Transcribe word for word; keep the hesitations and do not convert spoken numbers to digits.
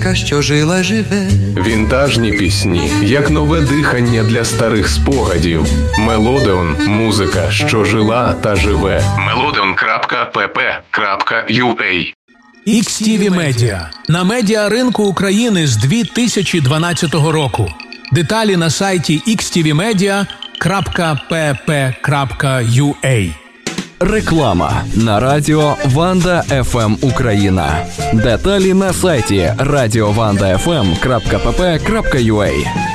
музика, що жила, живе. Вінтажні пісні, як нове дихання для старих спогадів. Мелодеон – музика, що жила та живе. мелодеон крапка пе пе крапка ю а. ікс ті ві Media. На медіаринку України з дві тисячі дванадцятого року. Деталі на сайті ікс ті ві медіа крапка пе пе крапка ю а. Реклама на радіо Ванда еф ем Україна. Деталі на сайті радіо ванда еф ем крапка пе пе крапка ю а.